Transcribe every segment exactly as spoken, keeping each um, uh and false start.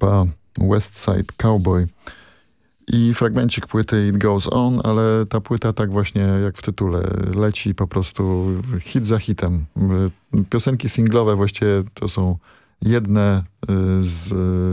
grupa West Side Cowboy i fragmencik płyty It Goes On, ale ta płyta tak właśnie jak w tytule leci po prostu hit za hitem. Piosenki singlowe właściwie to są jedne z...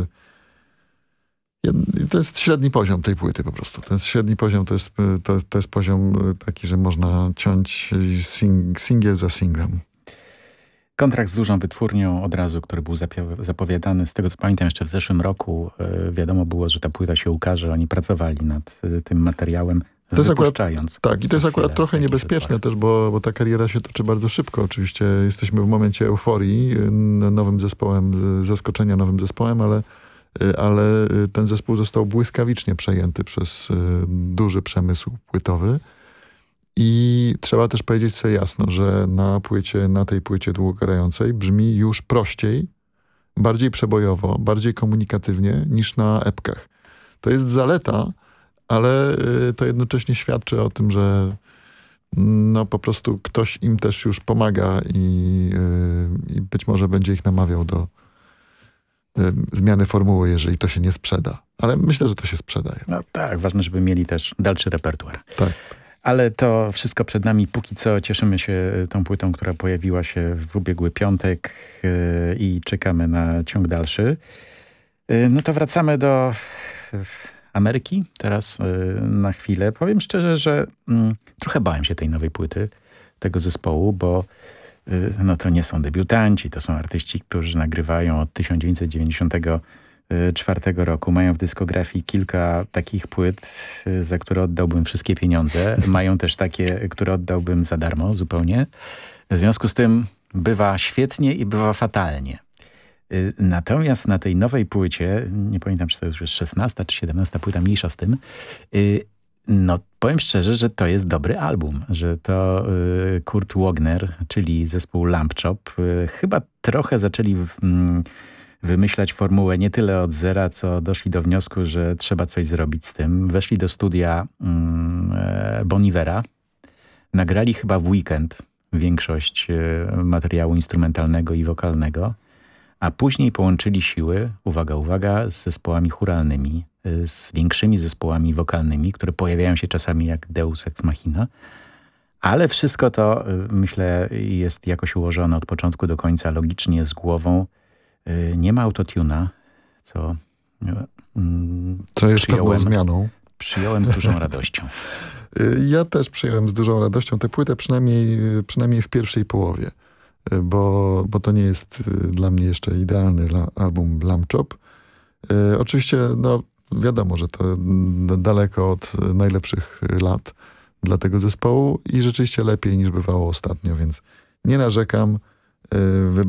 To jest średni poziom tej płyty po prostu. To jest średni poziom, to jest, to, to jest poziom taki, że można ciąć sing, singiel za singlem. Kontrakt z dużą wytwórnią od razu, który był zapowiadany, z tego co pamiętam jeszcze w zeszłym roku, yy, wiadomo było, że ta płyta się ukaże. Oni pracowali nad yy, tym materiałem, to wypuszczając. Akurat, tak, i to jest akurat trochę niebezpieczne wytwory. też, bo, bo ta kariera się toczy bardzo szybko. Oczywiście jesteśmy w momencie euforii, nowym zespołem, zaskoczenia nowym zespołem, ale ale ten zespół został błyskawicznie przejęty przez duży przemysł płytowy i trzeba też powiedzieć sobie jasno, że na płycie, na tej płycie długogrającej brzmi już prościej, bardziej przebojowo, bardziej komunikatywnie niż na epkach. To jest zaleta, ale to jednocześnie świadczy o tym, że no po prostu ktoś im też już pomaga i, i być może będzie ich namawiał do zmiany formuły, jeżeli to się nie sprzeda. Ale myślę, że to się sprzeda. No tak, ważne, żeby mieli też dalszy repertuar. Tak. Ale to wszystko przed nami. Póki co cieszymy się tą płytą, która pojawiła się w ubiegły piątek yy, i czekamy na ciąg dalszy. Yy, no to wracamy do Ameryki teraz yy, na chwilę. Powiem szczerze, że yy, trochę bałem się tej nowej płyty, tego zespołu, bo no to nie są debiutanci, to są artyści, którzy nagrywają od tysiąc dziewięćset dziewięćdziesiątego czwartego roku. Mają w dyskografii kilka takich płyt, za które oddałbym wszystkie pieniądze. Mają też takie, które oddałbym za darmo zupełnie. W związku z tym bywa świetnie i bywa fatalnie. Natomiast na tej nowej płycie, nie pamiętam, czy to już jest szesnasta czy siedemnasta płyta, mniejsza z tym, no, powiem szczerze, że to jest dobry album, że to y, Kurt Wagner, czyli zespół Lamp Chop, y, chyba trochę zaczęli w, mm, wymyślać formułę nie tyle od zera, co doszli do wniosku, że trzeba coś zrobić z tym. Weszli do studia mm, e, Bon Ivera, nagrali chyba w weekend większość y, materiału instrumentalnego i wokalnego, a później połączyli siły, uwaga, uwaga, z zespołami chóralnymi, z większymi zespołami wokalnymi, które pojawiają się czasami jak Deus Ex Machina, ale wszystko to, myślę, jest jakoś ułożone od początku do końca, logicznie, z głową. Nie ma autotuna, co, co jest pewną zmianą. Przyjąłem z dużą radością. Ja też przyjąłem z dużą radością tę płytę, przynajmniej, przynajmniej w pierwszej połowie, bo, bo to nie jest dla mnie jeszcze idealny album Lamp Chop. Oczywiście, no wiadomo, że to daleko od najlepszych lat dla tego zespołu i rzeczywiście lepiej niż bywało ostatnio, więc nie narzekam.